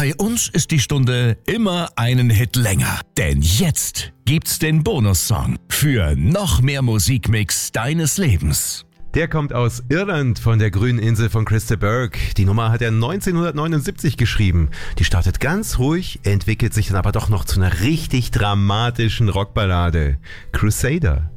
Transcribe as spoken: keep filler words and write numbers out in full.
Bei uns ist die Stunde immer einen Hit länger. Denn jetzt gibt's den Bonussong für noch mehr Musikmix deines Lebens. Der kommt aus Irland von der grünen Insel von Chris de Burgh. Die Nummer hat er neunzehnhundertneunundsiebzig geschrieben. Die startet ganz ruhig, entwickelt sich dann aber doch noch zu einer richtig dramatischen Rockballade. Crusader.